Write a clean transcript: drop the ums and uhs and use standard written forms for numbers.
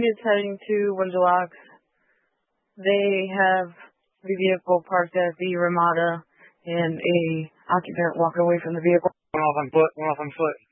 is heading to Windsor Locks. They have the vehicle parked at the Ramada and a occupant walking away from the vehicle. Went off on foot.